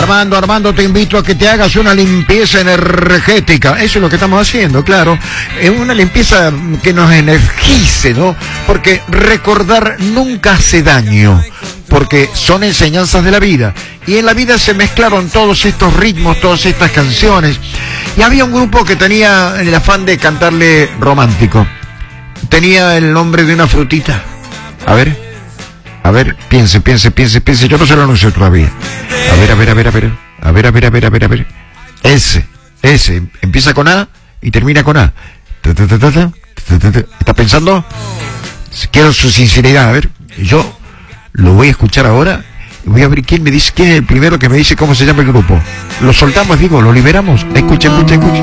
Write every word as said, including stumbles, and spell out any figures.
Armando, Armando, te invito a que te hagas una limpieza energética. Eso es lo que estamos haciendo, claro. Es una limpieza que nos energice, ¿no? Porque recordar nunca hace daño, porque son enseñanzas de la vida. Y en la vida se mezclaron todos estos ritmos, todas estas canciones. Y había un grupo que tenía el afán de cantarle romántico. Tenía el nombre de una frutita. A ver. A ver, piense, piense, piense, piense. Yo no se lo anuncio todavía. A ver, a ver, a ver, a ver. A ver, a ver, a ver, a ver, a ver. Ese, ese. Empieza con A y termina con A. ¿Está pensando? Quiero su sinceridad. A ver, yo lo voy a escuchar ahora. Voy a ver quién me dice, quién es el primero que me dice cómo se llama el grupo. Lo soltamos, digo, lo liberamos. Escuchen, escuchen, escuchen.